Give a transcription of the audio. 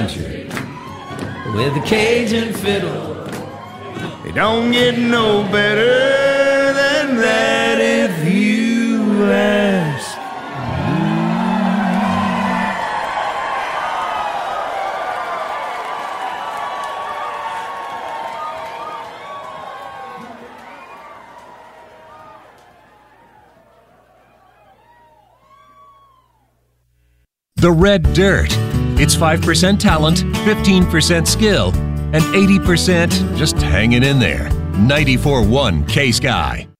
country with a Cajun fiddle. It don't get no better than that if you ask. The Red Dirt. It's 5% talent, 15% skill, and 80% just hanging in there. 94.1 K-Sky.